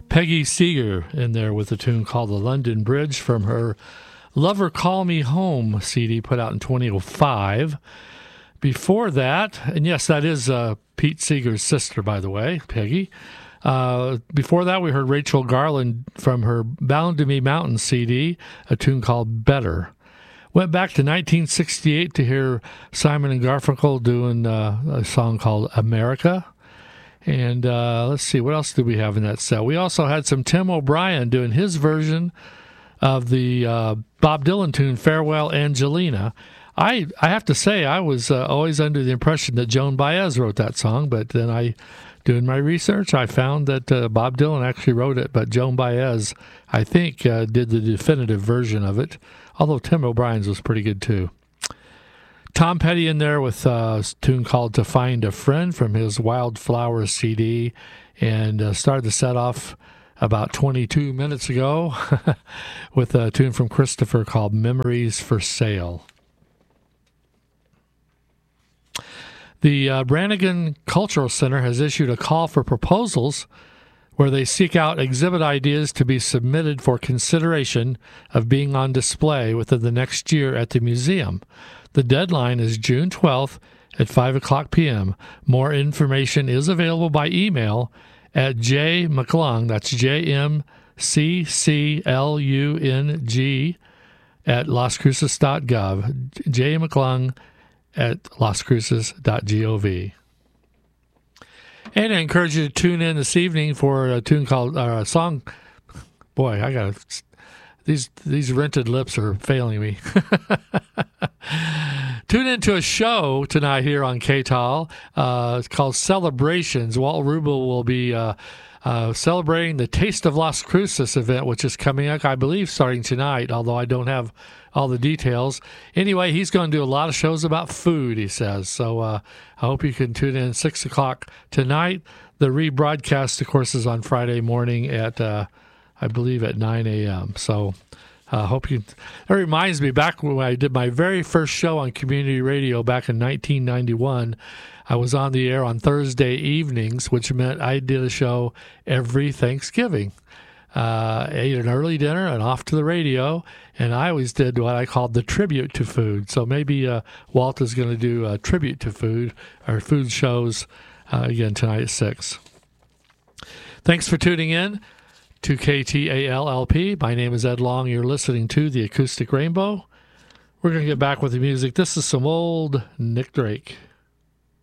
Peggy Seeger in there with a tune called The London Bridge from her Lover Call Me Home CD put out in 2005. Before that, and yes, that is Pete Seeger's sister, by the way, Peggy. Before that, we heard Rachel Garland from her Bound to Me Mountains CD, a tune called Better. Went back to 1968 to hear Simon and Garfunkel doing a song called America. And let's see, what else did we have in that set? We also had some Tim O'Brien doing his version of the Bob Dylan tune Farewell Angelina. I have to say, I was always under the impression that Joan Baez wrote that song, but then doing my research, I found that Bob Dylan actually wrote it, but Joan Baez, I think, did the definitive version of it, although Tim O'Brien's was pretty good too. Tom Petty in there with a tune called To Find a Friend from his Wildflower CD, and started the set off about 22 minutes ago with a tune from Christopher called Memories for Sale. The Brannigan Cultural Center has issued a call for proposals where they seek out exhibit ideas to be submitted for consideration of being on display within the next year at the museum. The deadline is June 12th at 5 o'clock p.m. More information is available by email at jmcclung, that's JMCCLUNG, at lascruces.gov, jmcclung at lascruces.gov. And I encourage you to tune in this evening for a tune called, a song, boy, these rented lips are failing me. Tune into a show tonight here on KTAL. It's called Celebrations. Walt Rubel will be celebrating the Taste of Las Cruces event, which is coming up, I believe, starting tonight, although I don't have all the details. Anyway, he's going to do a lot of shows about food, he says. So I hope you can tune in 6 o'clock tonight. The rebroadcast, of course, is on Friday morning at, I believe, at 9 a.m. So I hope you... That reminds me, back when I did my very first show on community radio back in 1991, I was on the air on Thursday evenings, which meant I did a show every Thanksgiving. Ate an early dinner and off to the radio, and I always did what I called the tribute to food. So maybe Walt is going to do a tribute to food, or food shows, again tonight at 6. Thanks for tuning in to KTALLP. My name is Ed Long. You're listening to The Acoustic Rainbow. We're going to get back with the music. This is some old Nick Drake.